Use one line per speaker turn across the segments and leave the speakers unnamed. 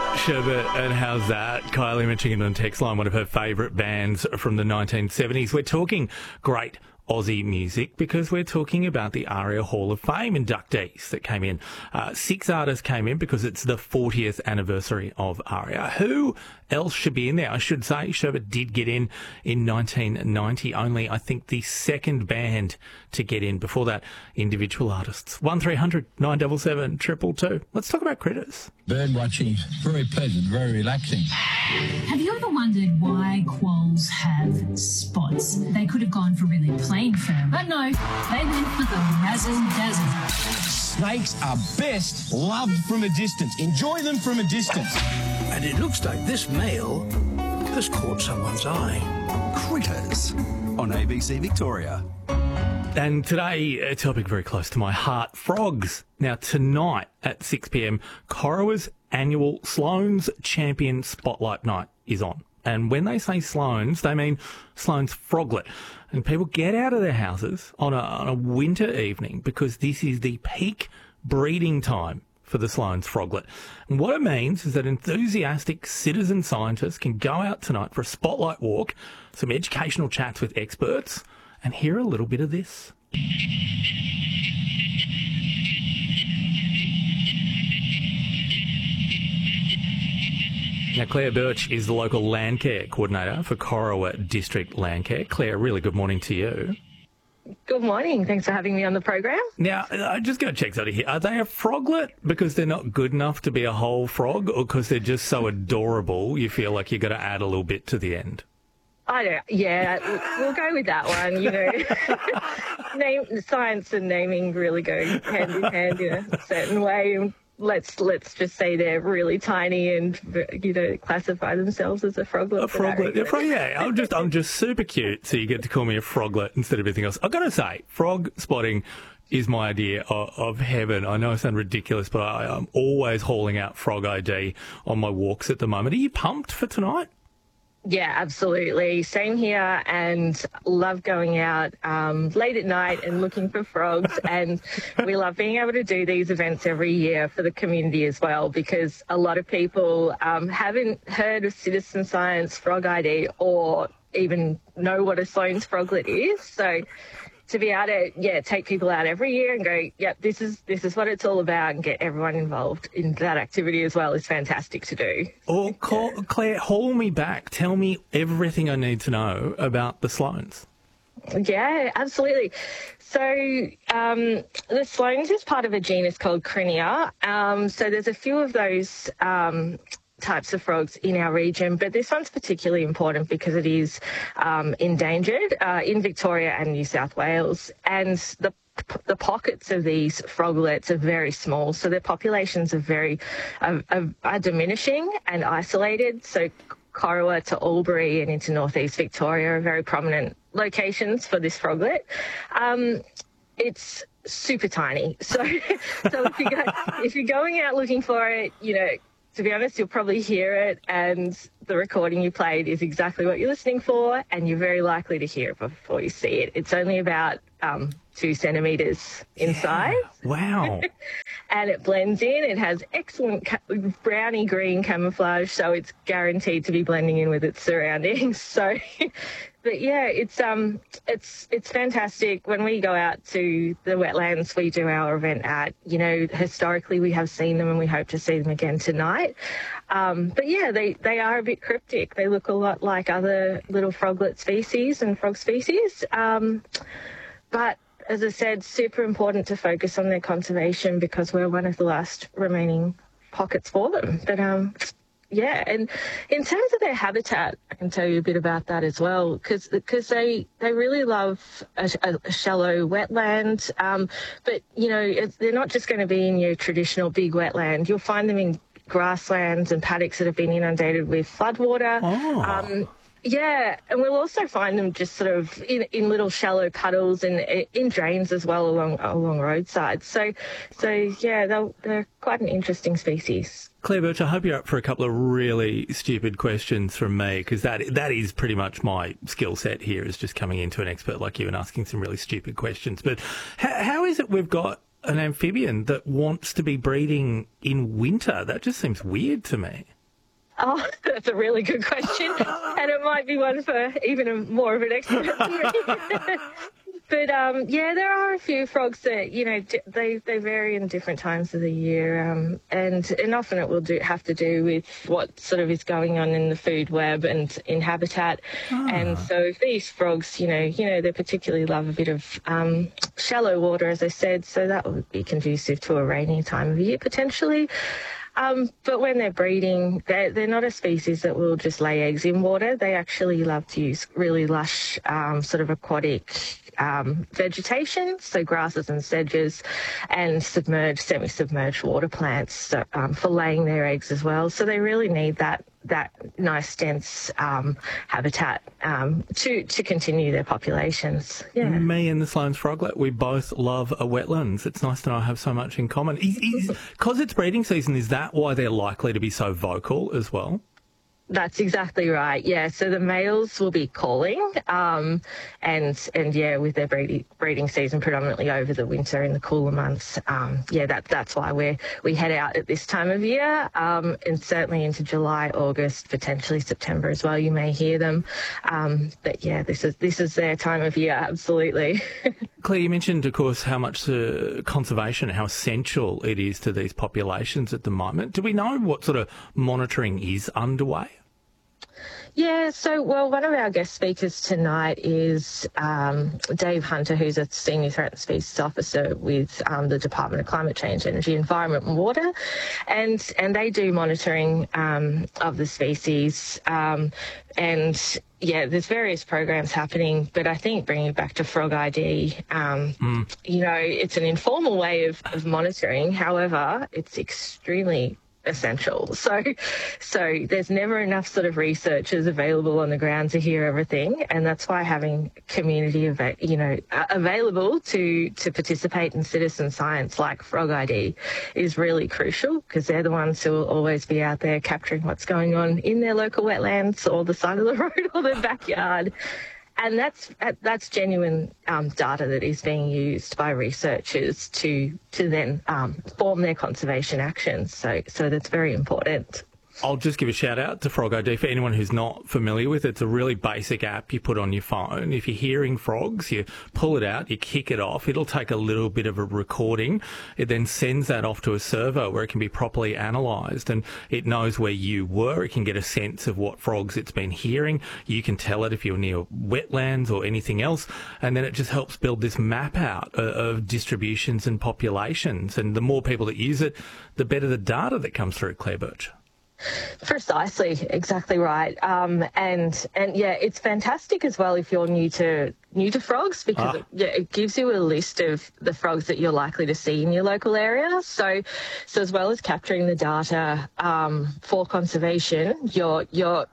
Sherbet, and how's that? Kylie mentioning it on text line, one of her favourite bands from the 1970s. We're talking great Aussie music because we're talking about the ARIA Hall of Fame inductees that came in. 6 artists came in because it's the 40th anniversary of ARIA. Who else should be in there? I should say Sherbet did get in 1990, only I think the second band to get in. Before that, individual artists. 1300 977 222. Let's talk about critters.
Bird watching, very pleasant, very relaxing.
Have you ever wondered why quolls have spots? They could have gone for really plain fur, but no, they went for the razzle-dazzle.
Snakes are best loved from a distance. Enjoy them from a distance.
And it looks like this male has caught someone's eye.
Critters on ABC Victoria.
And today, a topic very close to my heart, frogs. Now, tonight at 6 p.m, Corowa's annual Sloan's Champion Spotlight Night is on. And when they say Sloan's, they mean Sloan's Froglet. And people get out of their houses on a winter evening because this is the peak breeding time for the Sloan's Froglet. And what it means is that enthusiastic citizen scientists can go out tonight for a spotlight walk, some educational chats with experts, and hear a little bit of this. Now, Claire Birch is the local Landcare coordinator for Corowa District Landcare. Claire, really good morning to you.
Good morning. Thanks for having me on the program.
Now, I'm just going to check something here. Are they a froglet because they're not good enough to be a whole frog, or because they're just so adorable you feel like you've got to add a little bit to the end?
We'll go with that one. You know, science and naming really go hand in hand in a certain way. Let's just say they're really tiny and, you know, classify themselves as a froglet.
A froglet, yeah. I'm just super cute, so you get to call me a froglet instead of anything else. I've got to say, frog spotting is my idea of heaven. I know I sound ridiculous, but I'm always hauling out frog ID on my walks at the moment. Are you pumped for tonight?
Yeah, absolutely. Same here, and love going out late at night and looking for frogs. And we love being able to do these events every year for the community as well, because a lot of people haven't heard of citizen science frog ID or even know what a Sloan's Froglet is. So to be able to, take people out every year and go, yep, this is what it's all about, and get everyone involved in that activity as well is fantastic to do.
Oh, Claire, haul me back. Tell me everything I need to know about the Sloans.
Yeah, absolutely. So the Sloans is part of a genus called Crinia. So there's a few of those types of frogs in our region, but this one's particularly important because it is endangered in Victoria and New South Wales, and the pockets of these froglets are very small, so their populations are diminishing and isolated. So Corowa to Albury and into northeast Victoria are very prominent locations for this froglet. It's super tiny, so if you're going out looking for it, you know, to be honest, you'll probably hear it, and the recording you played is exactly what you're listening for, and you're very likely to hear it before you see it. It's only about 2 centimetres in size.
Wow.
And it blends in. It has excellent browny green camouflage, so it's guaranteed to be blending in with its surroundings. So, but yeah, it's fantastic. When we go out to the wetlands we do our event at, you know, historically we have seen them and we hope to see them again tonight. But yeah, they are a bit cryptic. They look a lot like other little froglet species and frog species. But as I said, super important to focus on their conservation because we're one of the last remaining pockets for them. But yeah, and in terms of their habitat, I can tell you a bit about that as well, because they really love a shallow wetland. But, you know, they're not just going to be in your traditional big wetland. You'll find them in grasslands and paddocks that have been inundated with floodwater.
Oh.
Yeah, and we'll also find them just sort of in little shallow puddles and in drains as well along roadsides. So yeah, they're quite an interesting species.
Claire Birch, I hope you're up for a couple of really stupid questions from me, because that is pretty much my skill set here, is just coming into an expert like you and asking some really stupid questions. But how is it we've got an amphibian that wants to be breeding in winter? That just seems weird to me.
Oh, that's a really good question. And it might be one for even more of an expert than me. But, yeah, there are a few frogs that, they vary in different times of the year. And often it will have to do with what sort of is going on in the food web and in habitat. And so these frogs, they particularly love a bit of shallow water, as I said, so that would be conducive to a rainy time of year potentially. But when they're breeding, they're not a species that will just lay eggs in water. They actually love to use really lush sort of aquatic vegetation, so grasses and sedges, and semi-submerged water plants for laying their eggs as well. So they really need that nice dense habitat to continue their populations. Yeah.
Me and the Sloane's froglet, we both love wetlands. It's nice to know I have so much in common. Because it's breeding season, is that why they're likely to be so vocal as well?
That's exactly right. Yeah. So the males will be calling, and yeah, with their breeding season predominantly over the winter in the cooler months. That's why we head out at this time of year, and certainly into July, August, potentially September as well. You may hear them, but yeah, this is their time of year. Absolutely.
Claire, you mentioned, of course, how much conservation, how essential it is to these populations at the moment. Do we know what sort of monitoring is underway?
Yeah, so, one of our guest speakers tonight is Dave Hunter, who's a Senior Threat and Species Officer with the Department of Climate Change, Energy, Environment and Water, and they do monitoring of the species. And yeah, there's various programs happening, but I think bringing it back to Frog ID, it's an informal way of monitoring. However, it's extremely essential. So there's never enough sort of researchers available on the ground to hear everything, and that's why having community available to participate in citizen science like Frog ID is really crucial, because they're the ones who will always be out there capturing what's going on in their local wetlands or the side of the road or their backyard. And that's genuine data that is being used by researchers to then form their conservation actions. So that's very important.
I'll just give a shout out to Frog ID for anyone who's not familiar with it. It's a really basic app you put on your phone. If you're hearing frogs, you pull it out, you kick it off. It'll take a little bit of a recording. It then sends that off to a server where it can be properly analysed, and it knows where you were. It can get a sense of what frogs it's been hearing. You can tell it if you're near wetlands or anything else, and then it just helps build this map out of distributions and populations. And the more people that use it, the better the data that comes through, Claire Birch.
Precisely, exactly right. And yeah, it's fantastic as well if you're new to frogs, because it gives you a list of the frogs that you're likely to see in your local area. So as well as capturing the data for conservation, you're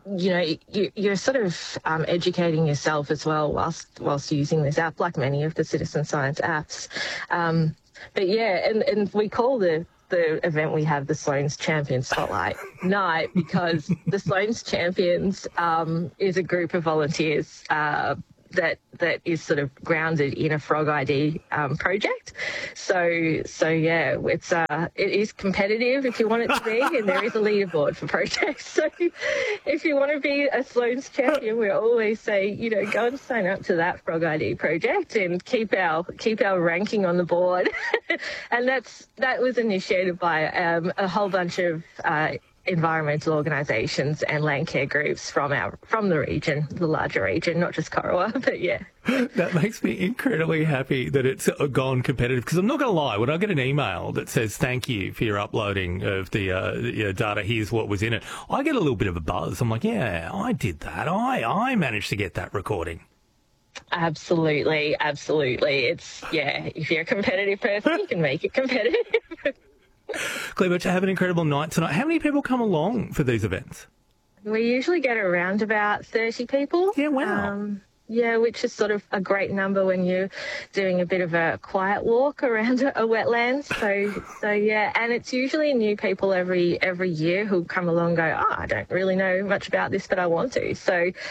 sort of educating yourself as well whilst using this app, like many of the citizen science apps. But yeah, and we call the event we have the Sloane's Champion Spotlight Night, because the Sloane's Champions is a group of volunteers that is sort of grounded in a Frog ID project. So yeah, it is competitive if you want it to be, and there is a leaderboard for projects. So if you want to be a Sloane's Champion, we always say, go and sign up to that Frog ID project and keep our ranking on the board. And that was initiated by a whole bunch of environmental organisations and land care groups from the region, the larger region, not just Corowa, but yeah.
That makes me incredibly happy that it's gone competitive, because I'm not going to lie, when I get an email that says thank you for your uploading of the data, here's what was in it, I get a little bit of a buzz. I'm like, yeah, I did that. I managed to get that recording.
Absolutely. It's, yeah, if you're a competitive person, you can make it competitive.
Claire Birch, have an incredible night tonight. How many people come along for these events?
We usually get around about 30 people.
Yeah, wow.
Yeah, which is sort of a great number when you're doing a bit of a quiet walk around a wetland. So yeah, and it's usually new people every year who come along and go, I don't really know much about this, but I want to. So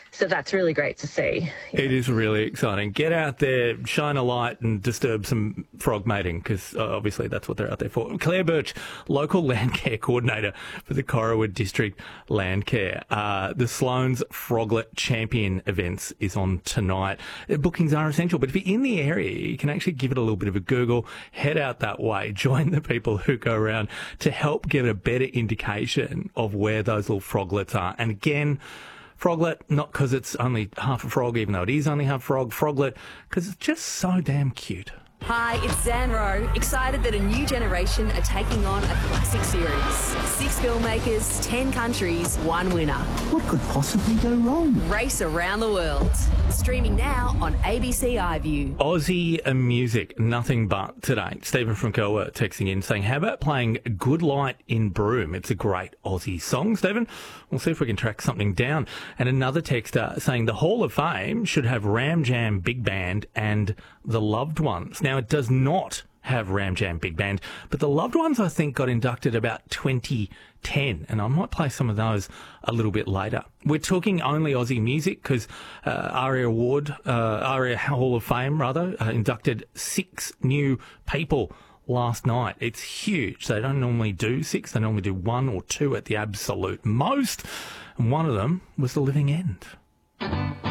So that's really great to see.
It is really exciting. Get out there, shine a light and disturb some frog mating, because obviously that's what they're out there for. Claire Birch, local land care coordinator for the Corowa District Land Care. The Sloanes Froglet Champion events is on tonight. Bookings are essential, but if you're in the area, you can actually give it a little bit of a Google, head out that way, join the people who go around to help get a better indication of where those little froglets are. And again, froglet, not because it's only half a frog, even though it is only half frog. Froglet, because it's just so damn cute.
Hi, it's Zan Rowe, excited that a new generation are taking on a classic series. 6 filmmakers, 10 countries, 1 winner.
What could possibly go wrong?
Race around the world. Streaming now on ABC iView.
Aussie music, nothing but today. Stephen from Koa texting in saying, how about playing Good Light in Broome? It's a great Aussie song, Stephen. We'll see if we can track something down. And another texter saying the Hall of Fame should have Ram Jam Big Band and The Loved Ones. Now, it does not have Ram Jam Big Band, but The Loved Ones, I think, got inducted about 2010, and I might play some of those a little bit later. We're talking only Aussie music because ARIA Hall of Fame, inducted 6 new people last night. It's huge. They don't normally do 6. They normally do 1 or 2 at the absolute most, and one of them was The Living End.